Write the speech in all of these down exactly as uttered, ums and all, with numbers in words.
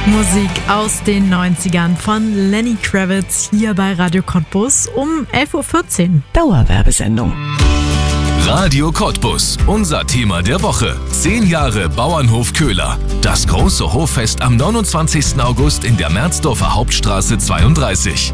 Musik aus den neunzigern von Lenny Kravitz hier bei Radio Cottbus um elf Uhr vierzehn. Dauerwerbesendung. Radio Cottbus, unser Thema der Woche. Zehn Jahre Bauernhof Köhler. Das große Hoffest am neunundzwanzigsten August in der Merzdorfer Hauptstraße zweiunddreißig.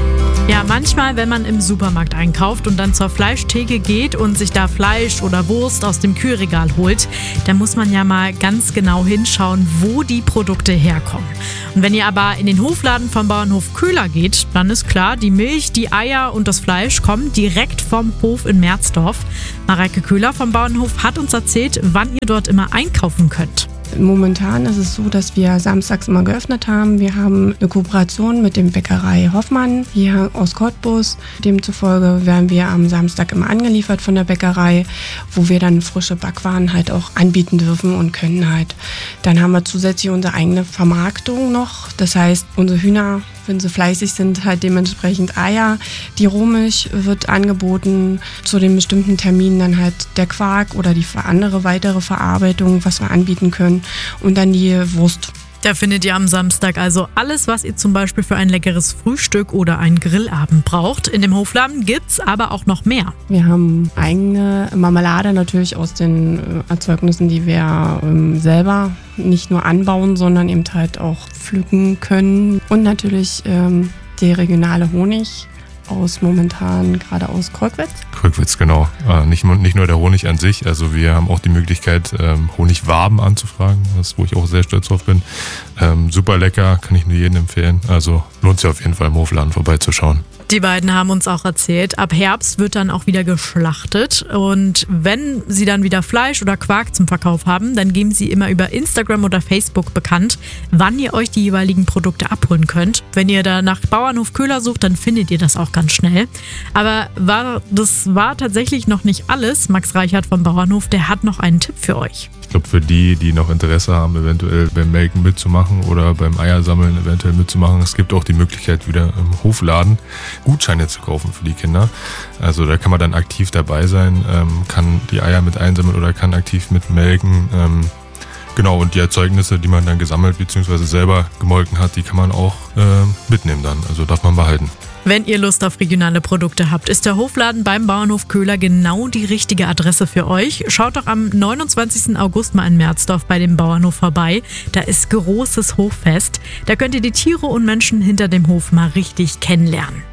Ja, manchmal, wenn man im Supermarkt einkauft und dann zur Fleischtheke geht und sich da Fleisch oder Wurst aus dem Kühlregal holt, dann muss man ja mal ganz genau hinschauen, wo die Produkte herkommen. Und wenn ihr aber in den Hofladen vom Bauernhof Köhler geht, dann ist klar, die Milch, die Eier und das Fleisch kommen direkt vom Hof in Merzdorf. Mareike Köhler vom Bauernhof hat uns erzählt, wann ihr dort immer einkaufen könnt. Momentan ist es so, dass wir samstags immer geöffnet haben. Wir haben eine Kooperation mit dem Bäckerei Hoffmann hier aus Cottbus. Demzufolge werden wir am Samstag immer angeliefert von der Bäckerei, wo wir dann frische Backwaren halt auch anbieten dürfen und können halt. Dann haben wir zusätzlich unsere eigene Vermarktung noch. Das heißt, unsere Hühner, wenn sie fleißig sind, halt dementsprechend Eier. Die Rohmilch wird angeboten, zu den bestimmten Terminen dann halt der Quark oder die andere weitere Verarbeitung, was wir anbieten können. Und dann die Wurst. Da findet ihr am Samstag also alles, was ihr zum Beispiel für ein leckeres Frühstück oder einen Grillabend braucht. In dem Hofladen gibt's aber auch noch mehr. Wir haben eigene Marmelade natürlich aus den Erzeugnissen, die wir ähm, selber nicht nur anbauen, sondern eben halt auch pflücken können. Und natürlich ähm, der regionale Honig aus momentan gerade aus Kreukwitz. Kreukwitz, genau. Äh, nicht, nicht nur der Honig an sich, also wir haben auch die Möglichkeit, ähm, Honigwaben anzufragen, das, wo ich auch sehr stolz drauf bin. Ähm, super lecker, kann ich nur jedem empfehlen. Also lohnt sich auf jeden Fall im Hofladen vorbeizuschauen. Die beiden haben uns auch erzählt, ab Herbst wird dann auch wieder geschlachtet und wenn sie dann wieder Fleisch oder Quark zum Verkauf haben, dann geben sie immer über Instagram oder Facebook bekannt, wann ihr euch die jeweiligen Produkte abholen könnt. Wenn ihr da nach Bauernhof Köhler sucht, dann findet ihr das auch ganz schnell. Aber war, das war tatsächlich noch nicht alles. Max Reichert vom Bauernhof, der hat noch einen Tipp für euch. Ich glaube, für die, die noch Interesse haben, eventuell beim Melken mitzumachen oder beim Eiersammeln eventuell mitzumachen, es gibt auch die Möglichkeit, wieder im Hofladen Gutscheine zu kaufen für die Kinder. Also da kann man dann aktiv dabei sein, ähm, kann die Eier mit einsammeln oder kann aktiv mit melken. Ähm, genau, und die Erzeugnisse, die man dann gesammelt bzw. selber gemolken hat, die kann man auch äh, mitnehmen dann. Also darf man behalten. Wenn ihr Lust auf regionale Produkte habt, ist der Hofladen beim Bauernhof Köhler genau die richtige Adresse für euch. Schaut doch am neunundzwanzigsten August mal in Merzdorf bei dem Bauernhof vorbei. Da ist großes Hoffest. Da könnt ihr die Tiere und Menschen hinter dem Hof mal richtig kennenlernen.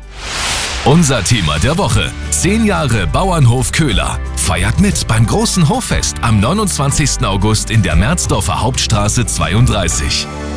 Unser Thema der Woche. Zehn Jahre Bauernhof Köhler. Feiert mit beim großen Hoffest am neunundzwanzigsten August in der Merzdorfer Hauptstraße zweiunddreißig.